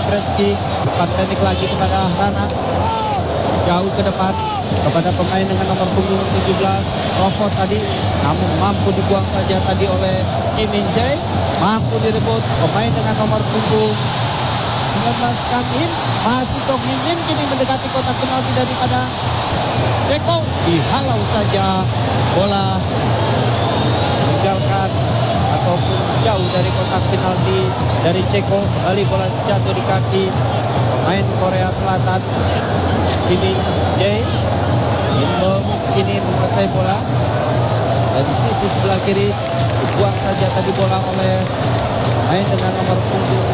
Gretzky. Depan pendek lagi kepada Rana. Jauh ke depan kepada pemain dengan nomor punggung 17 Crawford tadi, namun mampu dibuang saja tadi oleh Kim Min Jae. Mampu direbut pemain dengan nomor punggung 19 Kang In. Masih Song Min Min kini mendekati kotak penalti daripada Ceko. Dihalau saja, bola meninggalkan ataupun jauh dari kotak penalti dari Ceko. Kembali bola jatuh di kaki pemain Korea Selatan. Kini Jae kini menguasai bola dari sisi sebelah kiri, dibuang saja tadi bola oleh main dengan nomor punggung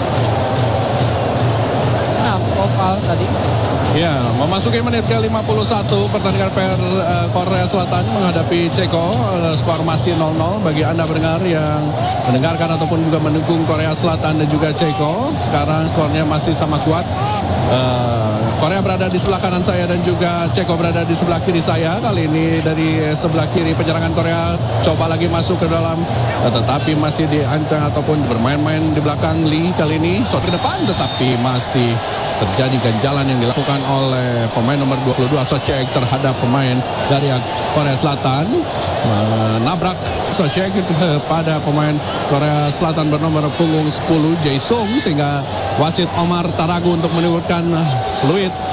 6 Kopal tadi. Ya, memasuki menit ke-51 pertandingan Korea Selatan menghadapi Ceko. Skor masih 0-0 bagi Anda pendengar yang mendengarkan ataupun juga mendukung Korea Selatan dan juga Ceko. Sekarang skornya masih sama kuat. Korea berada di sebelah kanan saya dan juga Ceko berada di sebelah kiri saya. Kali ini dari sebelah kiri penyerangan Korea coba lagi masuk ke dalam, tetapi masih diancang ataupun bermain-main di belakang Lee. Kali ini shot ke depan tetapi masih terjadi ganjalan yang dilakukan oleh pemain nomor 22 Socek terhadap pemain dari Korea Selatan, menabrak Socek kepada pemain Korea Selatan bernomor punggung 10 Jae Sung, sehingga wasit Omar tak ragu untuk menyebutkan fluid